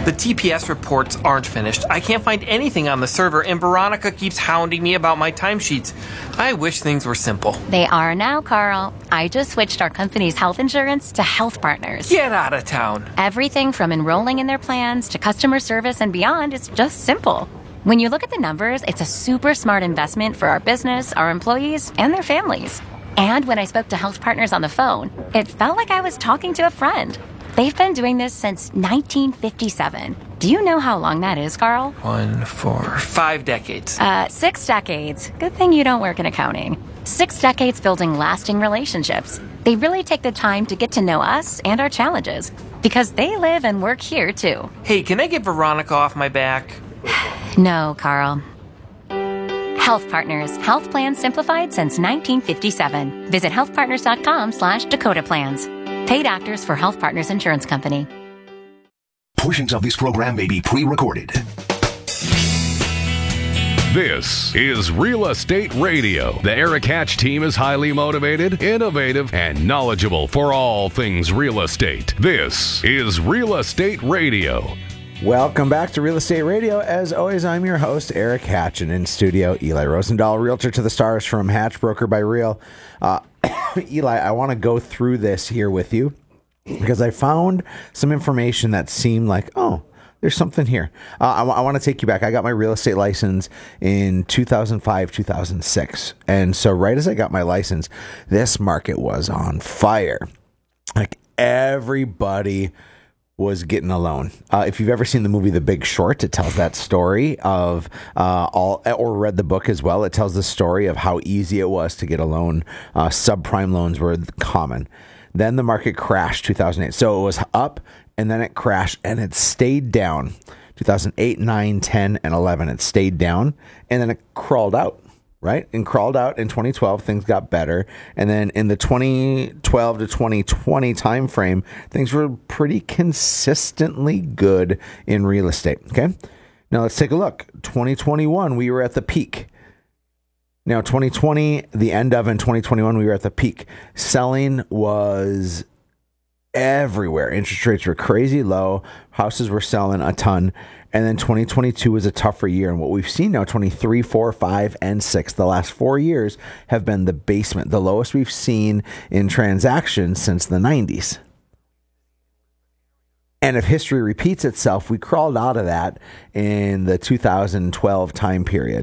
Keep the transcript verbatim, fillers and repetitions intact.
The T P S reports aren't finished. I can't find anything on the server, and Veronica keeps hounding me about my timesheets. I wish things were simple. They are now, Carl. I just switched our company's health insurance to Health Partners. Get out of town. Everything from enrolling in their plans to customer service and beyond is just simple. When you look at the numbers, it's a super smart investment for our business, our employees, and their families. And when I spoke to Health Partners on the phone, it felt like I was talking to a friend. They've been doing this since nineteen fifty-seven. Do you know how long that is, Carl? One, four, five decades. Uh, six decades. Good thing you don't work in accounting. Six decades building lasting relationships. They really take the time to get to know us and our challenges because they live and work here, too. Hey, can I get Veronica off my back? No, Carl. Health Partners. Health plans simplified since nineteen fifty-seven. Visit healthpartners.com slash Dakota Plans. Paid actors for Health Partners Insurance Company. Portions of this program may be pre-recorded. This is Real Estate Radio. The Eric Hatch team is highly motivated, innovative, and knowledgeable for all things real estate. This is Real Estate Radio. Welcome back to Real Estate Radio. As always, I'm your host, Eric Hatch, and in studio, Eli Rosendahl, realtor to the stars from Hatch Broker by Real. Uh, Eli, I want to go through this here with you because I found some information that seemed like, oh, there's something here. Uh, I, w- I want to take you back. I got my real estate license in two thousand five, two thousand six. And so right as I got my license, this market was on fire. Like everybody was getting a loan. Uh, if you've ever seen the movie The Big Short, it tells that story of uh, all, or read the book as well. It tells the story of how easy it was to get a loan. Uh, subprime loans were common. Then the market crashed two thousand eight. So it was up and then it crashed and it stayed down. two thousand eight, nine, ten, and eleven, it stayed down and then it crawled out. Right? And crawled out in twenty twelve, things got better. And then in the twenty twelve to twenty twenty timeframe, things were pretty consistently good in real estate. Okay. Now let's take a look. twenty twenty-one, we were at the peak. Now twenty twenty, the end of, in twenty twenty-one, we were at the peak. Selling was everywhere. Interest rates were crazy low. Houses were selling a ton. And then twenty twenty-two was a tougher year. And what we've seen now, twenty-three, four, five, and six, the last four years have been the basement, the lowest we've seen in transactions since the nineties. And if history repeats itself, we crawled out of that in the two thousand twelve time period.